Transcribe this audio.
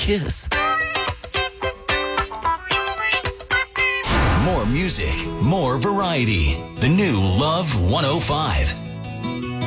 Kiss. More music, more variety. The new Love 105.